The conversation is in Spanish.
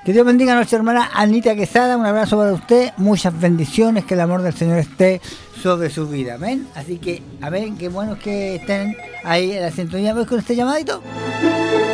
Que Dios bendiga a nuestra hermana Anita Quesada, un abrazo para usted, muchas bendiciones, que el amor del Señor esté sobre su vida, amén. Así que, amén, qué bueno que estén ahí en la sintonía. ¿Ves con este llamadito?